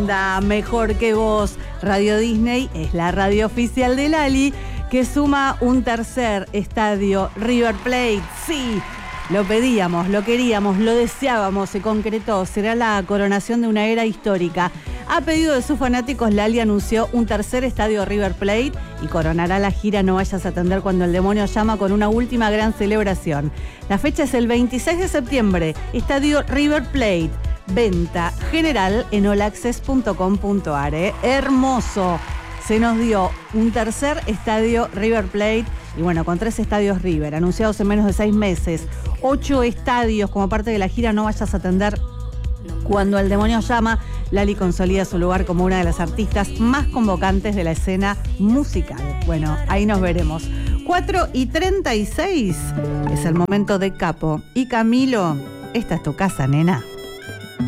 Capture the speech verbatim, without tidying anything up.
banda mejor que vos. Radio Disney es la radio oficial de Lali, que suma un tercer estadio River Plate. Sí, lo pedíamos, lo queríamos, lo deseábamos, se concretó. Será la coronación de una era histórica. A pedido de sus fanáticos, Lali anunció un tercer estadio River Plate y coronará la gira No Vayas a Atender Cuando el Demonio Llama con una última gran celebración. La fecha es el veintiséis de septiembre, estadio River Plate. Venta general en all access punto com punto a r. ¿eh? Hermoso. Se nos dio un tercer estadio River Plate y bueno, con tres estadios River, anunciados en menos de seis meses. Ocho estadios como parte de la gira No Vayas a Atender Cuando el Demonio Llama. Lali consolida su lugar como una de las artistas más convocantes de la escena musical. Bueno, ahí nos veremos. cuatro y treinta y seis es el momento de Capo y Camilo. Esta es tu casa, nena.